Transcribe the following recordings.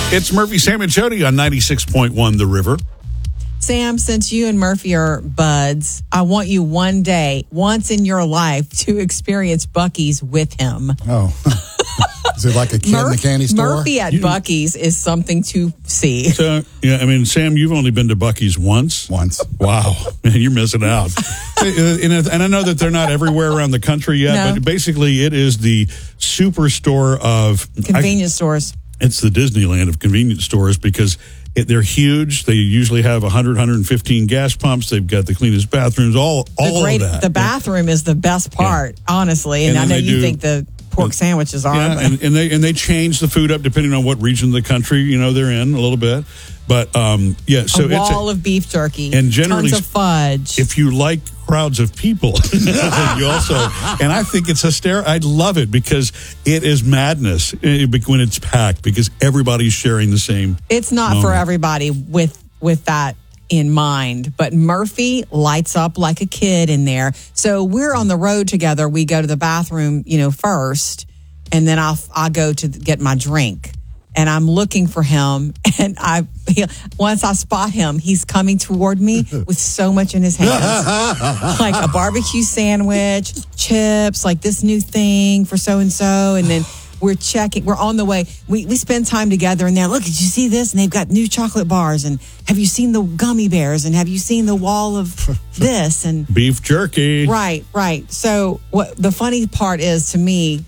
It's Murphy, Sam, and Jody on 96.1 The River. Sam, since you and Murphy are buds, I want you one day, once in your life, to experience Buc-ee's with him. Oh. Is it like a kid in the candy store? Murphy at Buc-ee's is something to see. So, yeah, I mean, Sam, you've only been to Buc-ee's once? Once. Wow. Man, you're missing out. And I know that they're not everywhere around the country yet, but basically it is the superstore of... Convenience stores. It's the Disneyland of convenience stores because they're huge. They usually have 100, 115 gas pumps. They've got the cleanest bathrooms, all of that. The bathroom is the best part, honestly. And I know you think the pork sandwiches are. Yeah, and they change the food up depending on what region of the country they're in a little bit. But so a wall of beef jerky and generally tons of fudge. If you like crowds of people, you also, and I think it's hysterical. I love it because it is madness when it's packed because everybody's sharing the same. It's not for everybody with that in mind, but Murphy lights up like a kid in there. So we're on the road together. We go to the bathroom, first, and then I go to get my drink. And I'm looking for him, and once I spot him, he's coming toward me with so much in his hands, like a barbecue sandwich, chips, like this new thing for so and so, and then we're on the way. We spend time together, and they're, look, did you see this? And they've got new chocolate bars, and have you seen the gummy bears? And have you seen the wall of this? And beef jerky. Right. So what the funny part is to me.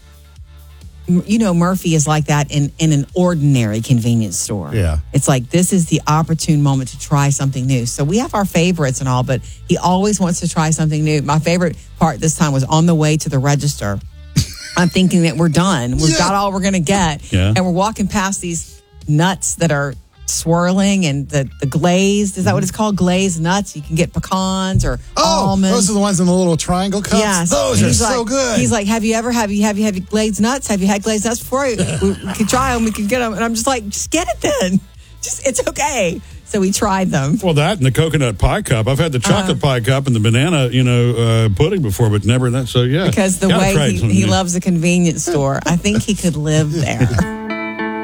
Murphy is like that in an ordinary convenience store. Yeah. It's like, this is the opportune moment to try something new. So we have our favorites and all, but he always wants to try something new. My favorite part this time was on the way to the register. I'm thinking that we're done. We've got all we're going to get. Yeah. And we're walking past these nuts that are swirling and the glazed, is that what it's called? Glazed nuts. You can get pecans or almonds. Those are the ones in the little triangle cups? Yes. Those are so good. He's like, have you had glazed nuts? Have you had glazed nuts before? We could try them. We could get them. And I'm just like, just get it then. It's okay. So we tried them. Well, that and the coconut pie cup. I've had the chocolate pie cup and the banana, pudding before, but never that. So, yeah. Because the way he loves a convenience store, I think he could live there.